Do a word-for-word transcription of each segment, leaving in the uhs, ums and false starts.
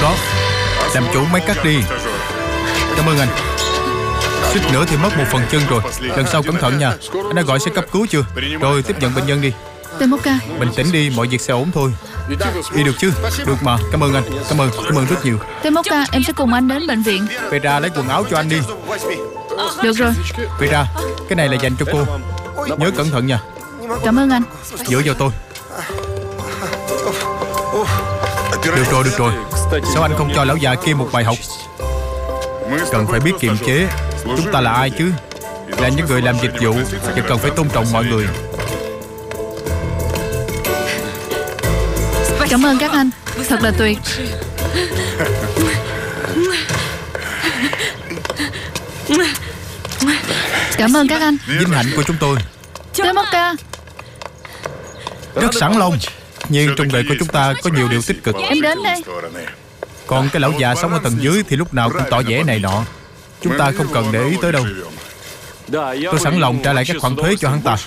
có. Làm chủ máy cắt đi. Cảm ơn anh. Suýt nữa thì mất một phần chân rồi. Lần sau cẩn thận nha. Anh đã gọi xe cấp cứu chưa? Rồi tiếp nhận bệnh nhân đi. Temoka, Bình tĩnh đi, mọi việc sẽ ổn thôi. Đi được chứ? Được mà, cảm ơn anh. Cảm ơn, cảm ơn rất nhiều. Temoka, em sẽ cùng anh đến bệnh viện. Vera lấy quần áo cho anh đi. Được rồi. Vera, cái này là dành cho cô. Nhớ cẩn thận nha. Cảm ơn anh. Dựa vào tôi. Được rồi, được rồi. Sao anh không cho lão già kia một bài học? Cần phải biết kiềm chế. Chúng ta là ai chứ? Là những người làm dịch vụ và cần phải tôn trọng mọi người. Cảm ơn các anh. Thật là tuyệt. Cảm ơn các anh. Vinh hạnh của chúng tôi. Temoka, Rất sẵn lòng. Nhưng trong đời của chúng ta có nhiều điều tích cực. em đến đây. Còn cái lão già sống ở tầng dưới thì lúc nào cũng tỏ vẻ này nọ. Chúng ta không cần để ý tới đâu. Tôi sẵn lòng trả lại các khoản thuế cho hắn ta.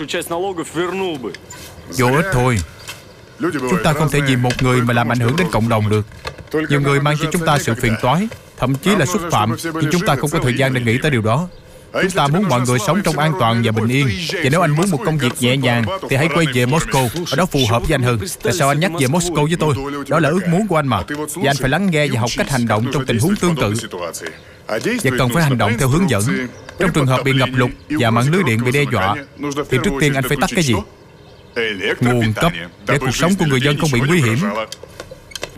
Vô ích thôi. Chúng ta không thể vì một người mà làm ảnh hưởng đến cộng đồng được. Nhiều người mang cho chúng ta sự phiền toái, thậm chí là xúc phạm, nhưng chúng ta không có thời gian để nghĩ tới điều đó. Chúng ta muốn mọi người sống trong an toàn và bình yên. Và nếu anh muốn một công việc nhẹ nhàng thì hãy quay về Moscow. Ở đó phù hợp với anh hơn. Tại sao anh nhắc về Moscow với tôi? Đó là ước muốn của anh mà. Và anh phải lắng nghe và học cách hành động trong tình huống tương tự. Và cần phải hành động theo hướng dẫn. Trong trường hợp bị ngập lụt và mạng lưới điện bị đe dọa thì trước tiên anh phải tắt cái gì? Nguồn cấp, để cuộc sống của người dân không bị nguy hiểm.